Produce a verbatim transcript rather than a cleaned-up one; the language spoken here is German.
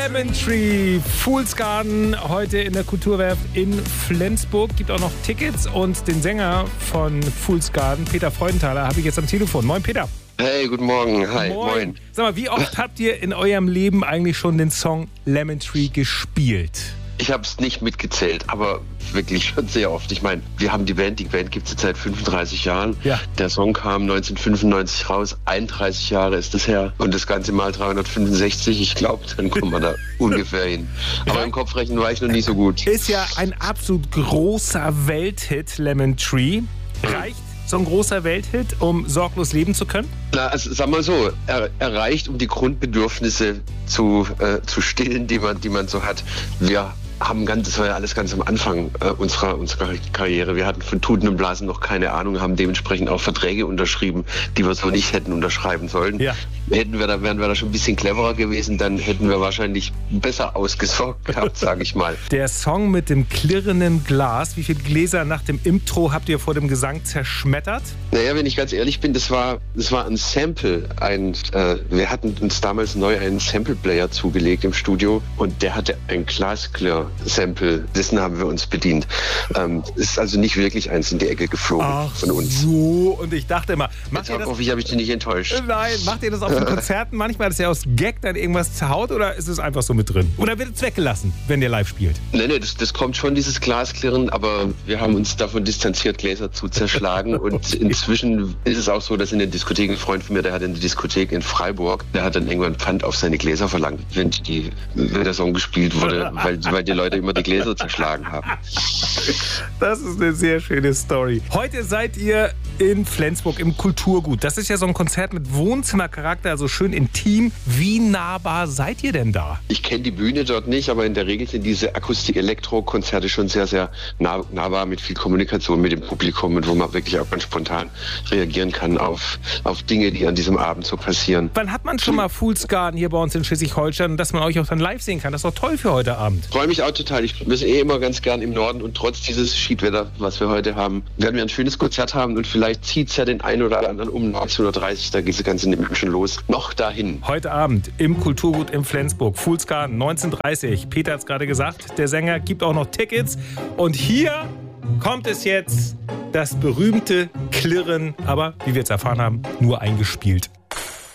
Lemon Tree, Fool's Garden, heute in der Kulturwerft in Flensburg. Gibt auch noch Tickets und den Sänger von Fool's Garden, Peter Freudenthaler, habe ich jetzt am Telefon. Moin Peter. Hey, guten Morgen. Hi, moin. moin. Sag mal, wie oft habt ihr in eurem Leben eigentlich schon den Song Lemon Tree gespielt? Ich habe es nicht mitgezählt, aber wirklich schon sehr oft. Ich meine, wir haben die Band, die Band gibt es jetzt seit fünfunddreißig Jahren. Ja. Der Song kam neunzehnhundertfünfundneunzig raus, einunddreißig Jahre ist das her. Und das Ganze mal dreihundertfünfundsechzig, ich glaube, dann kommen wir da ungefähr hin. Aber im Kopfrechnen war ich noch nicht so gut. Ist ja ein absolut großer Welthit, Lemon Tree. Reicht so ein großer Welthit, um sorglos leben zu können? Na, also, sag mal so, er, er reicht, um die Grundbedürfnisse zu, äh, zu stillen, die man, die man so hat. Wir haben ganz, das war ja alles ganz am Anfang äh, unserer, unserer Karriere. Wir hatten von Tuten und Blasen noch keine Ahnung, haben dementsprechend auch Verträge unterschrieben, die wir so nicht hätten unterschreiben sollen. Ja. Hätten wir da, wären wir da schon ein bisschen cleverer gewesen, dann hätten wir wahrscheinlich besser ausgesorgt gehabt, sage ich mal. Der Song mit dem klirrenden Glas, wie viele Gläser nach dem Intro habt ihr vor dem Gesang zerschmettert? Naja, wenn ich ganz ehrlich bin, das war, das war ein Sample. Ein, äh, wir hatten uns damals neu einen Sample-Player zugelegt im Studio und der hatte ein Glasklirr-Sample. Dessen haben wir uns bedient. Ähm, ist also nicht wirklich eins in die Ecke geflogen Ach von uns. So, und ich dachte immer, macht Jetzt ihr das? hoffe ich, habe ich dich nicht enttäuscht. Nein, macht ihr das auf den Konzerten manchmal, dass ihr aus Gag dann irgendwas zerhaut oder ist es einfach so mit drin? Oder wird es weggelassen, wenn ihr live spielt? Nee, nee, das, das kommt schon, dieses Glasklirren, aber wir haben uns davon distanziert, Gläser zu zerschlagen und inzwischen ist es auch so, dass in den Diskotheken, ein Freund von mir, der hat in der Diskothek in Freiburg, der hat dann irgendwann Pfand auf seine Gläser verlangt, wenn, die, wenn der Song gespielt wurde, weil, weil die Leute immer die Gläser zerschlagen haben. Das ist eine sehr schöne Story. Heute seid ihr in Flensburg im Kulturgut. Das ist ja so ein Konzert mit Wohnzimmercharakter, also schön intim. Wie nahbar seid ihr denn da? Ich kenne die Bühne dort nicht, aber in der Regel sind diese Akustik-Elektro-Konzerte schon sehr, sehr nah, nahbar mit viel Kommunikation mit dem Publikum und wo man wirklich auch ganz spontan reagieren kann auf, auf Dinge, die an diesem Abend so passieren. Wann hat man schon mal Fool's Garden hier bei uns in Schleswig-Holstein, dass man euch auch dann live sehen kann? Das ist doch toll für heute Abend. Freue mich auch total. Ich bin eh immer ganz gern im Norden und trotz dieses Schiedwetter, was wir heute haben, werden wir ein schönes Konzert haben und vielleicht zieht es ja den einen oder anderen um neunzehn Uhr dreißig, da geht das Ganze nämlich schon los, noch dahin. Heute Abend im Kulturgut in Flensburg, Fool's Garden, neunzehn Uhr dreißig. Peter hat es gerade gesagt, der Sänger gibt auch noch Tickets. Und hier kommt es jetzt, das berühmte Klirren, aber wie wir jetzt erfahren haben, nur eingespielt.